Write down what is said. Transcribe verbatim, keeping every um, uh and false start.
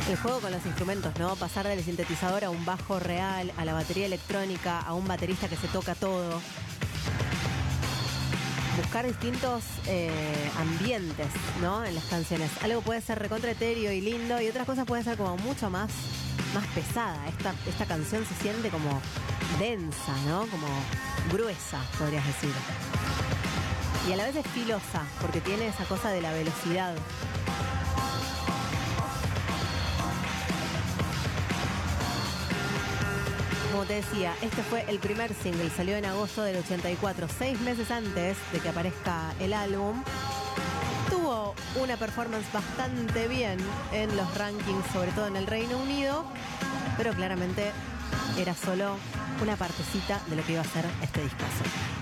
El juego con los instrumentos, ¿no? Pasar del sintetizador a un bajo real, a la batería electrónica, a un baterista que se toca todo. Buscar distintos eh, ambientes, ¿no? En las canciones. Algo puede ser recontra etéreo y lindo, y otras cosas pueden ser como mucho más, más pesada. Esta, esta canción se siente como densa, ¿no? Como gruesa, podrías decir. Y a la vez es filosa, porque tiene esa cosa de la velocidad. Como te decía, este fue el primer single, salió en agosto del ochenta y cuatro, seis meses antes de que aparezca el álbum. Tuvo una performance bastante bien en los rankings, sobre todo en el Reino Unido, pero claramente era solo una partecita de lo que iba a ser este discazo.